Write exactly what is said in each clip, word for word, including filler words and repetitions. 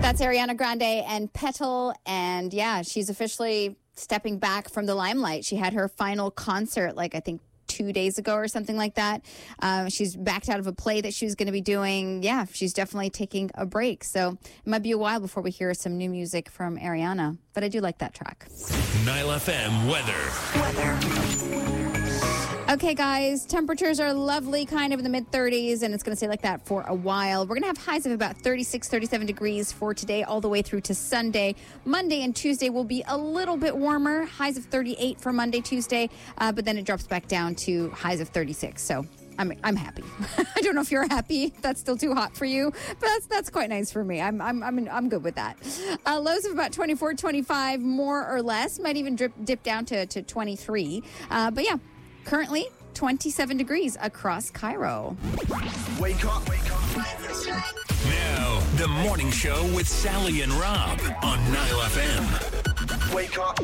That's Ariana Grande and Petal. And yeah, she's officially stepping back from the limelight. She had her final concert, like I think two days ago or something like that. Um, she's backed out of a play that she was going to be doing. Yeah, she's definitely taking a break. So it might be a while before we hear some new music from Ariana. But I do like that track. Nile F M weather. Weather. Okay, guys, temperatures are lovely, kind of in the mid-thirties, and it's going to stay like that for a while. We're going to have highs of about thirty-six, thirty-seven degrees for today all the way through to Sunday. Monday and Tuesday will be a little bit warmer, highs of thirty-eight for Monday, Tuesday, uh, but then it drops back down to highs of thirty-six, so I'm I'm happy. I don't know if you're happy. That's still too hot for you, but that's that's quite nice for me. I'm I'm I'm I'm good with that. Uh, lows of about twenty-four, twenty-five, more or less. Might even drip, dip down to, to twenty-three. Uh, but yeah, currently twenty-seven degrees across Cairo. Wake up. Wake up. Now, the morning show with Sally and Rob on Nile F M. Wake up.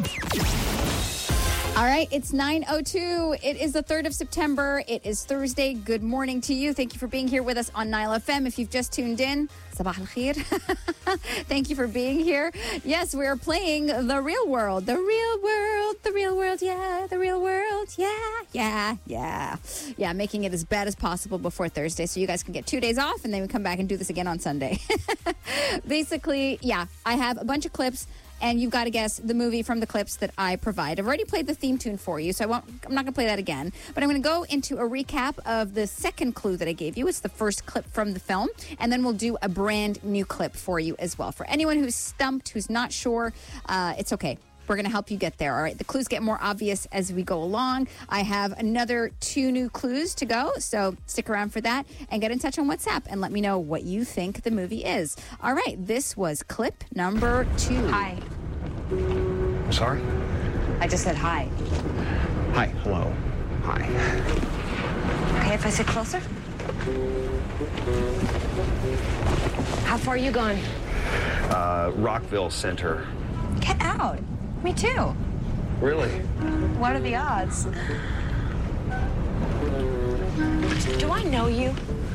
All right, it's nine oh two. It is the third of September. It is Thursday. Good morning to you. Thank you for being here with us on Nile F M. If you've just tuned in, sabah al khair. Thank you for being here. Yes, we are playing The Real World. The Real World. The Real World. Yeah, the real world. Yeah, yeah, yeah. Yeah, making it as bad as possible before Thursday so you guys can get two days off and then we come back and do this again on Sunday. Basically, yeah, I have a bunch of clips. And you've got to guess the movie from the clips that I provide. I've already played the theme tune for you, so I won't, I'm not going to play that again. But I'm going to go into a recap of the second clue that I gave you. It's the first clip from the film. And then we'll do a brand new clip for you as well. For anyone who's stumped, who's not sure, uh, it's okay. We're going to help you get there, all right? The clues get more obvious as we go along. I have another two new clues to go, so stick around for that and get in touch on WhatsApp and let me know what you think the movie is. All right, this was clip number two. Hi. Sorry? I just said hi. Hi. Hello. Hi. Okay, if I sit closer? How far are you going? Uh, Rockville Center. Get out. Me too. Really? What are the odds? Do I know you?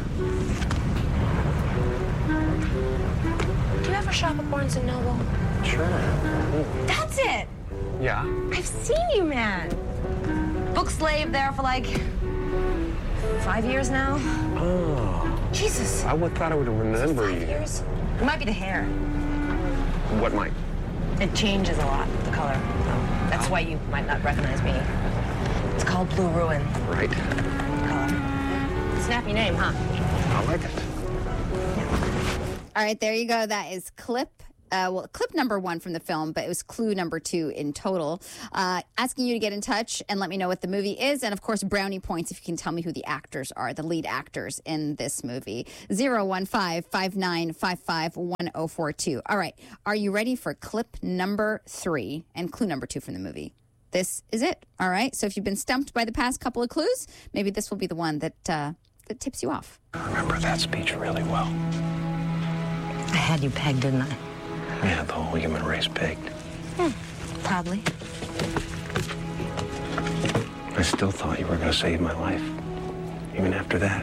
Do you ever shop at Barnes and Noble? Sure. That's it! Yeah? I've seen you, man. Book slave there for like five years now. Oh. Jesus. I would thought I would remember Five you. years? It might be the hair. What might? It changes a lot, the color. Oh, that's why you might not recognize me. It's called Blue Ruin. Right. Color. Snappy name, huh? I like it. All right, there you go. That is clip. Uh, well, clip number one from the film, but it was clue number two in total. Uh, asking you to get in touch and let me know what the movie is. And, of course, brownie points if you can tell me who the actors are, the lead actors in this movie. zero one five, five nine five five, one zero four two. All right. Are you ready for clip number three and clue number two from the movie? This is it. All right. So if you've been stumped by the past couple of clues, maybe this will be the one that, uh, that tips you off. I remember that speech really well. I had you pegged, didn't I? Yeah, the whole human race picked. Hmm. Probably. I still thought you were going to save my life. Even after that.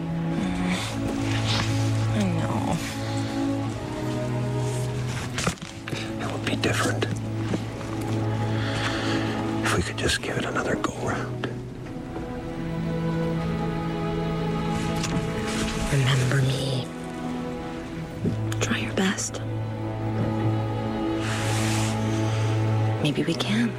I know. It would be different. If we could just give it another go-round. Remember me. Try your best. Maybe we can.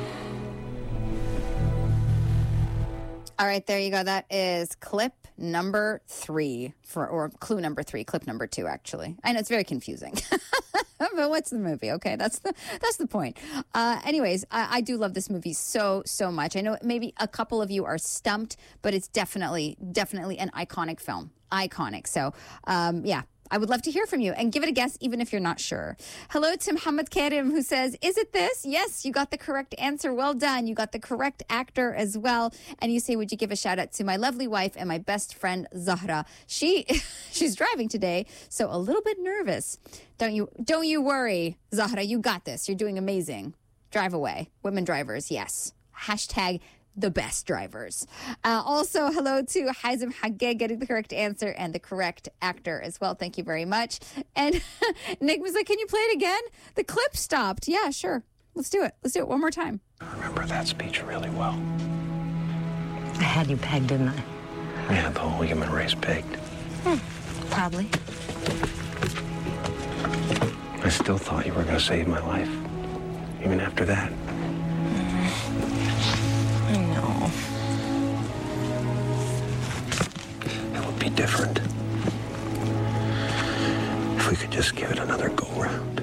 All right, there you go. That is clip number three, for, or clue number three, clip number two, actually. I know it's very confusing. But what's the movie? Okay, that's the that's the point. Uh, anyways, I, I do love this movie so, so much. I know maybe a couple of you are stumped, but it's definitely, definitely an iconic film. Iconic. So, um, yeah. I would love to hear from you and give it a guess even if you're not sure. Hello to Muhammad Karim who says, is it this? Yes, you got the correct answer. Well done. You got the correct actor as well. And you say, would you give a shout out to my lovely wife and my best friend Zahra? She she's driving today, so a little bit nervous. Don't you don't you worry, Zahra. You got this. You're doing amazing. Drive away. Women drivers, yes. Hashtag the best drivers. Uh, also, hello to Hazem Hagge getting the correct answer and the correct actor as well. Thank you very much. And Nick was like, can you play it again? The clip stopped. Yeah, sure. Let's do it. Let's do it one more time. I remember that speech really well. I had you pegged, didn't I? Yeah, the whole human race pegged. Hmm, probably. I still thought you were going to save my life, even after that. I know. It would be different if we could just give it another go-round.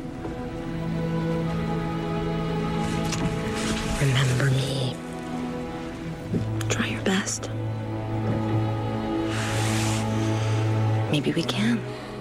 Remember me. Try your best. Maybe we can.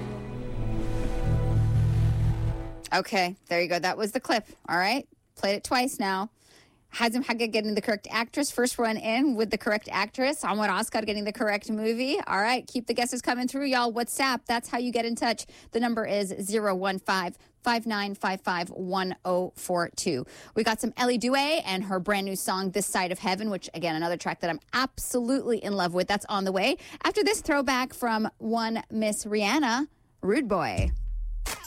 Okay, there you go. That was the clip. All right. Played it twice now. Hazem Hagge getting the correct actress. First one in with the correct actress. Anwar Asghar getting the correct movie. All right. Keep the guesses coming through, y'all. WhatsApp. That's how you get in touch. The number is zero one five, five nine five five, one zero four two. We got some Ellie Douay and her brand new song, This Side of Heaven, which, again, another track that I'm absolutely in love with. That's on the way. After this throwback from one Miss Rihanna, Rude Boy.